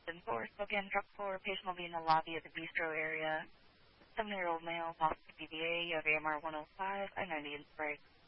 10-4, Spokane, truck 4, patient will be in the lobby of the bistro area. 70-year-old male, possible DBA, you have AMR 105, I-90 in spray.